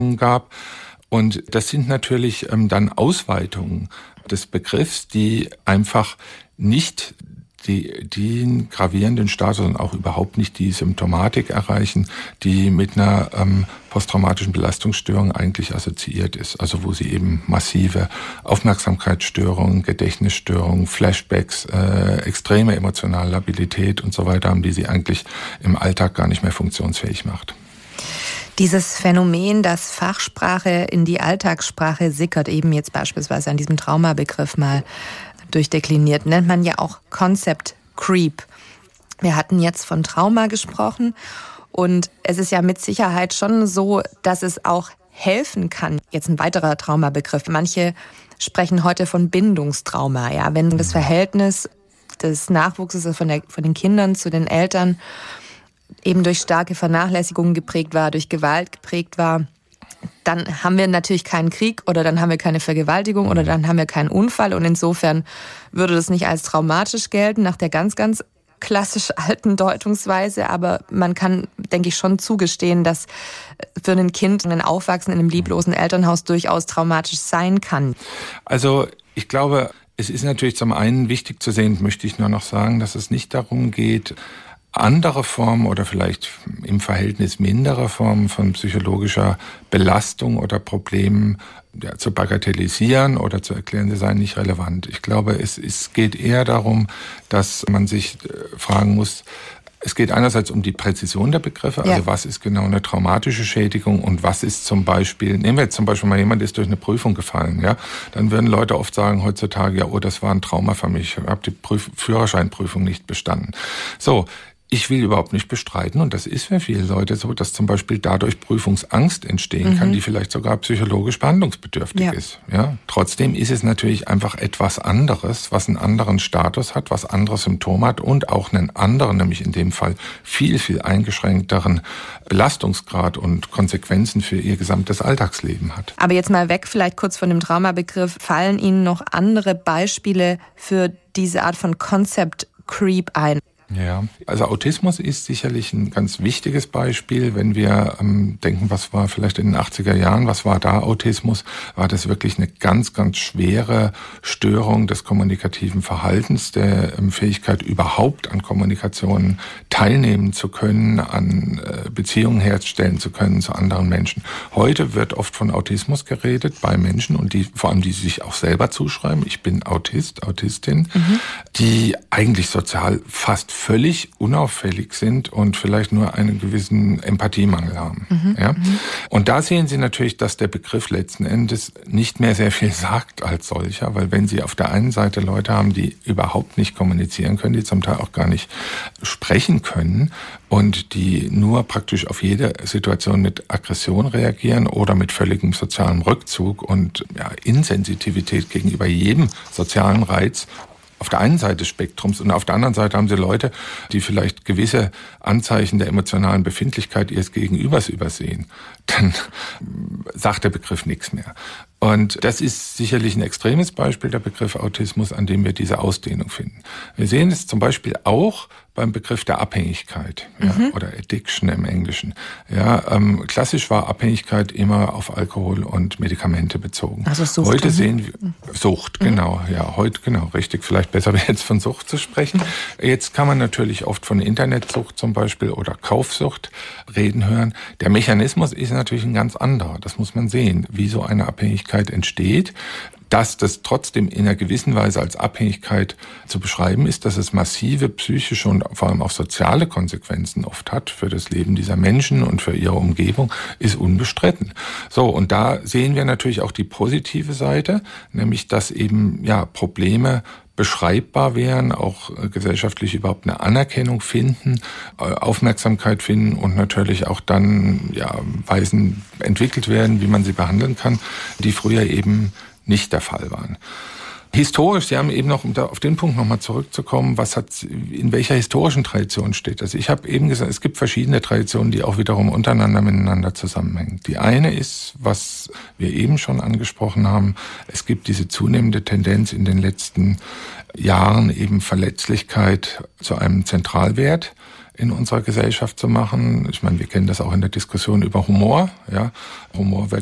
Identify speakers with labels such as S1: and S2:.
S1: gab. Und das sind natürlich dann Ausweitungen des Begriffs, die einfach nicht den gravierenden Status und auch überhaupt nicht die Symptomatik erreichen, die mit einer posttraumatischen Belastungsstörung eigentlich assoziiert ist. Also wo sie eben massive Aufmerksamkeitsstörungen, Gedächtnisstörungen, Flashbacks, extreme emotionale Labilität und so weiter haben, die sie eigentlich im Alltag gar nicht mehr funktionsfähig macht.
S2: Dieses Phänomen, dass Fachsprache in die Alltagssprache sickert, eben jetzt beispielsweise an diesem Traumabegriff mal durchdekliniert, nennt man ja auch Concept Creep. Wir hatten jetzt von Trauma gesprochen und es ist ja mit Sicherheit schon so, dass es auch helfen kann. Jetzt ein weiterer Traumabegriff. Manche sprechen heute von Bindungstrauma, ja, wenn das Verhältnis des Nachwuchses von den Kindern zu den Eltern eben durch starke Vernachlässigung geprägt war, durch Gewalt geprägt war, dann haben wir natürlich keinen Krieg oder dann haben wir keine Vergewaltigung oder dann haben wir keinen Unfall. Und insofern würde das nicht als traumatisch gelten, nach der ganz, ganz klassisch alten Deutungsweise. Aber man kann, denke ich, schon zugestehen, dass für ein Kind ein Aufwachsen in einem lieblosen Elternhaus durchaus traumatisch sein kann.
S1: Also ich glaube, es ist natürlich zum einen wichtig zu sehen, möchte ich nur noch sagen, dass es nicht darum geht, andere Formen oder vielleicht im Verhältnis mindere Formen von psychologischer Belastung oder Problemen zu bagatellisieren oder zu erklären, sie seien nicht relevant. Ich glaube, es geht eher darum, dass man sich fragen muss, es geht einerseits um die Präzision der Begriffe, also was ist genau eine traumatische Schädigung und was ist zum Beispiel, nehmen wir jetzt zum Beispiel mal jemand, ist durch eine Prüfung gefallen, ja, dann würden Leute oft sagen heutzutage, ja, oh, das war ein Trauma für mich, ich habe die Führerscheinprüfung nicht bestanden. So, ich will überhaupt nicht bestreiten, und das ist für viele Leute so, dass zum Beispiel dadurch Prüfungsangst entstehen kann, die vielleicht sogar psychologisch behandlungsbedürftig ist. Ja? Trotzdem ist es natürlich einfach etwas anderes, was einen anderen Status hat, was andere Symptome hat und auch einen anderen, nämlich in dem Fall viel, viel eingeschränkteren Belastungsgrad und Konsequenzen für ihr gesamtes Alltagsleben hat.
S2: Aber jetzt mal weg vielleicht kurz von dem Traumabegriff. Fallen Ihnen noch andere Beispiele für diese Art von Concept Creep ein?
S1: Ja, also Autismus ist sicherlich ein ganz wichtiges Beispiel. Wenn wir denken, was war vielleicht in den 80er Jahren, was war da Autismus, war das wirklich eine ganz, ganz schwere Störung des kommunikativen Verhaltens, der Fähigkeit überhaupt an Kommunikation teilnehmen zu können, an Beziehungen herstellen zu können zu anderen Menschen. Heute wird oft von Autismus geredet bei Menschen und die, vor allem die sich auch selber zuschreiben, ich bin Autist, Autistin, die eigentlich sozial fast völlig unauffällig sind und vielleicht nur einen gewissen Empathiemangel haben. Ja? Und da sehen Sie natürlich, dass der Begriff letzten Endes nicht mehr sehr viel sagt als solcher, weil wenn Sie auf der einen Seite Leute haben, die überhaupt nicht kommunizieren können, die zum Teil auch gar nicht sprechen können und die nur praktisch auf jede Situation mit Aggression reagieren oder mit völligem sozialem Rückzug und Insensitivität gegenüber jedem sozialen Reiz, auf der einen Seite des Spektrums, und auf der anderen Seite haben Sie Leute, die vielleicht gewisse Anzeichen der emotionalen Befindlichkeit ihres Gegenübers übersehen. Dann sagt der Begriff nichts mehr. Und das ist sicherlich ein extremes Beispiel, der Begriff Autismus, an dem wir diese Ausdehnung finden. Wir sehen es zum Beispiel auch beim Begriff der Abhängigkeit, oder Addiction im Englischen. Ja, klassisch war Abhängigkeit immer auf Alkohol und Medikamente bezogen.
S2: Also Sucht.
S1: Heute sehen wir Sucht, genau, richtig. Vielleicht besser jetzt von Sucht zu sprechen. Jetzt kann man natürlich oft von Internetsucht zum Beispiel oder Kaufsucht reden hören. Der Mechanismus ist natürlich ein ganz anderer. Das muss man sehen, wie so eine Abhängigkeit entsteht. Dass das trotzdem in einer gewissen Weise als Abhängigkeit zu beschreiben ist, dass es massive psychische und vor allem auch soziale Konsequenzen oft hat für das Leben dieser Menschen und für ihre Umgebung, ist unbestritten. So, und da sehen wir natürlich auch die positive Seite, nämlich dass eben Probleme beschreibbar wären, auch gesellschaftlich überhaupt eine Anerkennung finden, Aufmerksamkeit finden und natürlich auch dann Weisen entwickelt werden, wie man sie behandeln kann, die früher eben nicht der Fall waren. Historisch, Sie haben eben noch, um da auf den Punkt nochmal zurückzukommen, in welcher historischen Tradition steht das? Ich habe eben gesagt, es gibt verschiedene Traditionen, die auch wiederum untereinander miteinander zusammenhängen. Die eine ist, was wir eben schon angesprochen haben, es gibt diese zunehmende Tendenz in den letzten Jahren, eben Verletzlichkeit zu einem Zentralwert in unserer Gesellschaft zu machen. Ich meine, wir kennen das auch in der Diskussion über Humor. Ja, Humor